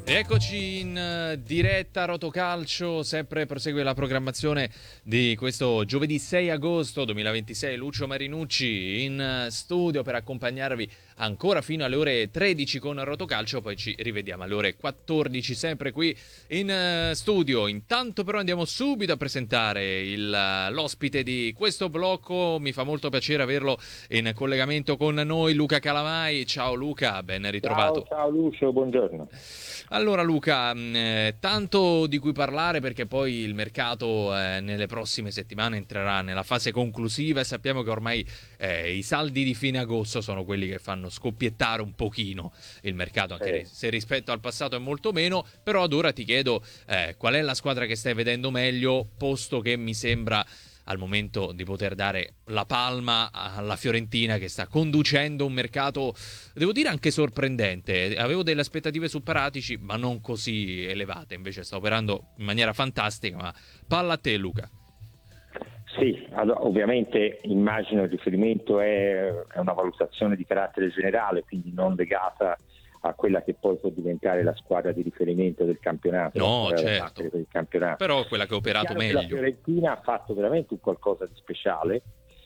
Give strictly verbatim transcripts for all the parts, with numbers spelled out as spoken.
Eccoci in eh, diretta a Rotocalcio, sempre prosegue la programmazione di questo giovedì sei agosto duemilaventisei. Lucio Marinucci in eh, studio per accompagnarvi ancora fino alle ore tredici con Rotocalcio, poi ci rivediamo alle ore quattordici sempre qui in eh, studio. Intanto però andiamo subito a presentare il, eh, l'ospite di questo blocco. Mi fa molto piacere averlo in collegamento con noi, Luca Calamai. Ciao Luca, ben ritrovato. Ciao, ciao Lucio, buongiorno. Allora Luca, eh, tanto di cui parlare perché poi il mercato eh, nelle prossime settimane entrerà nella fase conclusiva e sappiamo che ormai eh, i saldi di fine agosto sono quelli che fanno scoppiettare un pochino il mercato, anche Eh. se rispetto al passato è molto meno, però ad ora ti chiedo eh, qual è la squadra che stai vedendo meglio, posto che mi sembra al momento di poter dare la palma alla Fiorentina che sta conducendo un mercato, devo dire, anche sorprendente. Avevo delle aspettative su Paratici, ma non così elevate, invece sta operando in maniera fantastica. Ma palla a te, Luca. Sì, allora, ovviamente immagino il riferimento è, è una valutazione di carattere generale, quindi non legata a quella che poi può diventare la squadra di riferimento del campionato. No, certo, per il campionato. Però quella che ha operato meglio. La Fiorentina ha fatto veramente un qualcosa di speciale,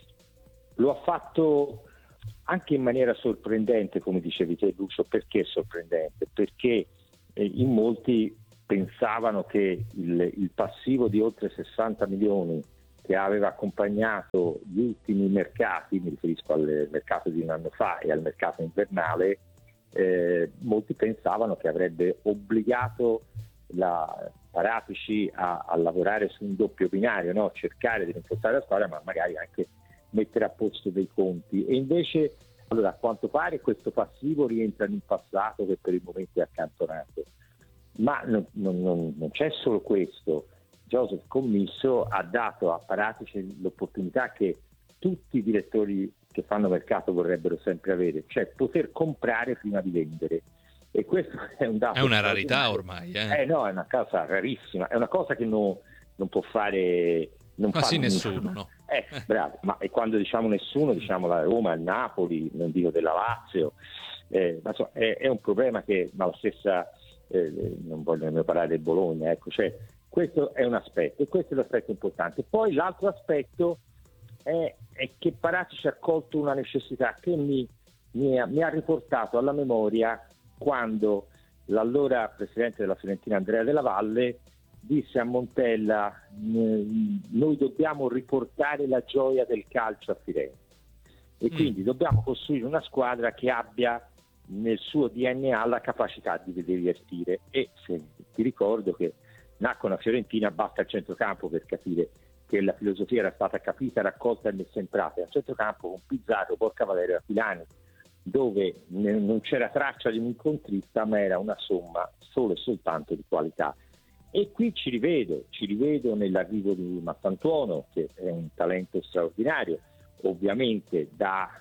lo ha fatto anche in maniera sorprendente, come dicevi te Lucio. Perché sorprendente? Perché eh, in molti pensavano che il, il passivo di oltre sessanta milioni che aveva accompagnato gli ultimi mercati, mi riferisco al mercato di un anno fa e al mercato invernale, Eh, molti pensavano che avrebbe obbligato la Paratici a, a lavorare su un doppio binario, no? Cercare di rinforzare la squadra, ma magari anche mettere a posto dei conti. E invece, allora, a quanto pare questo passivo rientra in un passato che per il momento è accantonato. Ma non, non, non, non c'è solo questo. Joseph Commisso ha dato a Paratici l'opportunità che tutti i direttori che fanno mercato vorrebbero sempre avere, cioè poter comprare prima di vendere. E questo è un dato. È una rarità ormai. Eh, eh no, è una cosa rarissima, è una cosa che non, non può fare. Non ma fa sì, nessuno. nessuno, no? Eh, bravo, ma e quando diciamo nessuno, diciamo la Roma, il Napoli, non dico della Lazio. Eh, ma so, è, è un problema che, ma la stessa, eh, non voglio nemmeno parlare del Bologna, ecco, cioè, questo è un aspetto, e questo è l'aspetto importante. Poi l'altro aspetto È, è che Paratici ha colto una necessità che mi, mi, ha, mi ha riportato alla memoria quando l'allora presidente della Fiorentina Andrea Della Valle disse a Montella: noi dobbiamo riportare la gioia del calcio a Firenze e quindi mm. dobbiamo costruire una squadra che abbia nel suo D N A la capacità di divertire. E se ti ricordo che nacque una Fiorentina, basta il centrocampo per capire che la filosofia era stata capita, raccolta e messa in pratica. A centrocampo con Pizarro, Borca Valerio e Aquilani, dove non c'era traccia di un incontrista, ma era una somma solo e soltanto di qualità. E qui ci rivedo, ci rivedo nell'arrivo di Marcantuono, che è un talento straordinario, ovviamente da,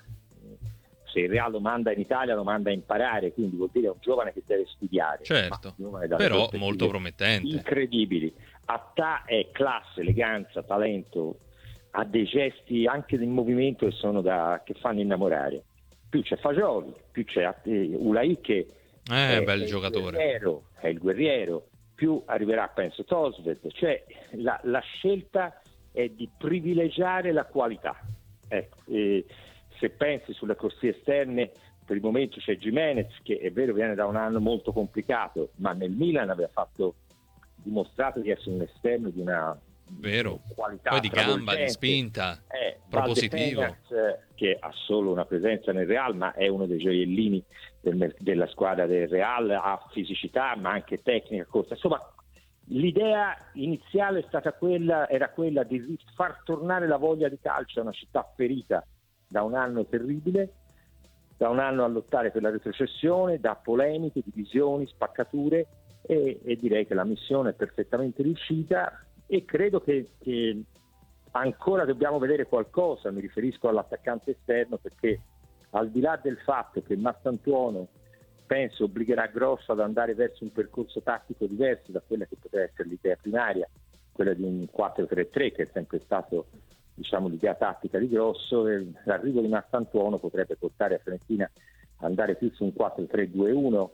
se il Real lo manda in Italia lo manda a imparare, quindi vuol dire è un giovane che deve studiare. Certo, però molto promettente. Incredibili. Attà è classe, eleganza, talento, ha dei gesti anche del movimento che sono da che fanno innamorare. Più c'è Fagioli, più c'è eh, Ulai che eh, è, bel è giocatore. Il guerriero, è il guerriero, più arriverà penso Tosved, cioè la, la scelta è di privilegiare la qualità. Ecco, eh, se pensi sulle corsie esterne, per il momento c'è Gimenez, che è vero viene da un anno molto complicato, ma nel Milan aveva fatto dimostrato di essere un esterno di una vero qualità poi di gamba, di spinta, eh, propositivo, Peñas, che ha solo una presenza nel Real ma è uno dei gioiellini del, della squadra del Real, ha fisicità ma anche tecnica, corsa. Insomma, l'idea iniziale è stata quella, era quella di far tornare la voglia di calcio a una città ferita da un anno terribile, da un anno a lottare per la retrocessione, da polemiche, divisioni, spaccature. E, e direi che la missione è perfettamente riuscita e credo che, che ancora dobbiamo vedere qualcosa. Mi riferisco all'attaccante esterno, perché al di là del fatto che Marcantuono penso obbligherà Grosso ad andare verso un percorso tattico diverso da quella che poteva essere l'idea primaria, quella di un quattro tre tre che è sempre stato, diciamo, l'idea tattica di Grosso, e l'arrivo di Marcantuono potrebbe portare a Fiorentina ad andare più su un quattro tre due uno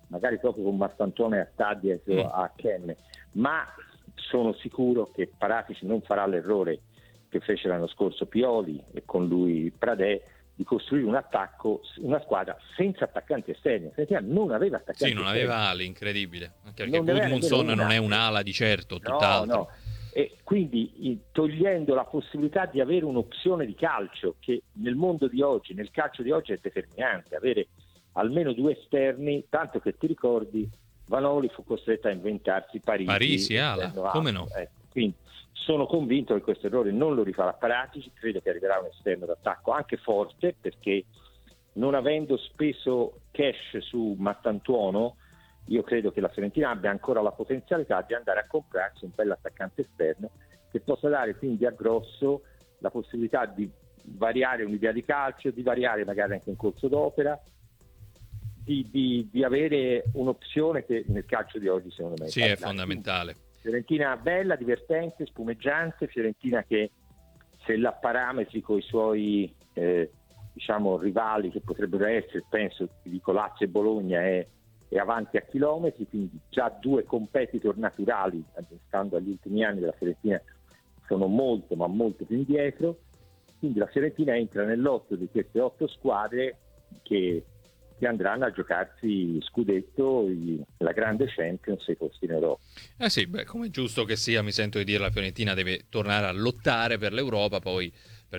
magari proprio con Marcantonio a sta dietro Mm. a Ken, ma sono sicuro che Paratici non farà l'errore che fece l'anno scorso Pioli e con lui Pradè, di costruire un attacco, una squadra senza attaccanti esterni. La Fiorentina non aveva attaccanti Sì, non esterni. aveva ali, incredibile. Anche perché Non ne aveva Gudmundsson nemmeno non una. è un'ala di certo, No, tutt'altro. no. E quindi i- togliendo la possibilità di avere un'opzione di calcio che nel mondo di oggi, nel calcio di oggi è determinante, avere almeno due esterni, tanto che ti ricordi Vanoli fu costretto a inventarsi Parisi. Parisi, ala, esterno come alto. no? Ecco, quindi sono convinto che questo errore non lo rifarà Paratici, credo che arriverà un esterno d'attacco anche forte, perché non avendo speso cash su Marcantonio, io credo che la Fiorentina abbia ancora la potenzialità di andare a comprarsi un bel attaccante esterno che possa dare quindi a Grosso la possibilità di variare un'idea di calcio, di variare magari anche un corso d'opera, di, di, di avere un'opzione che nel calcio di oggi secondo me Sì, è fondamentale. Quindi, Fiorentina bella, divertente, spumeggiante, Fiorentina che se la parametri con i suoi eh, diciamo rivali che potrebbero essere, penso, ti dico Lazio e Bologna, è è avanti a chilometri, quindi già due competitor naturali, stando agli ultimi anni della Fiorentina, sono molto ma molto più indietro, quindi la Fiorentina entra nell'otto di queste otto squadre che, che andranno a giocarsi scudetto, i- la grande Champions e i posti in Europa. Eh sì, beh, come è giusto che sia, mi sento di dire, la Fiorentina deve tornare a lottare per l'Europa, poi